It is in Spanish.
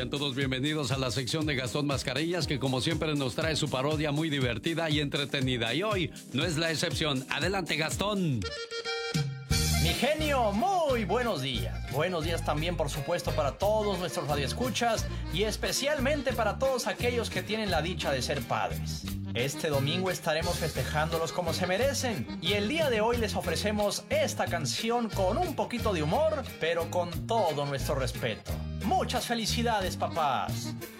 Sean todos bienvenidos a la sección de Gastón Mascarillas, que como siempre nos trae su parodia muy divertida y entretenida. Y hoy no es la excepción. Adelante, Gastón. Mi genio, muy buenos días. Buenos días también, por supuesto, para todos nuestros radioescuchas y especialmente para todos aquellos que tienen la dicha de ser padres. Este domingo estaremos festejándolos como se merecen y el día de hoy les ofrecemos esta canción con un poquito de humor, pero con todo nuestro respeto. Muchas felicidades, papás.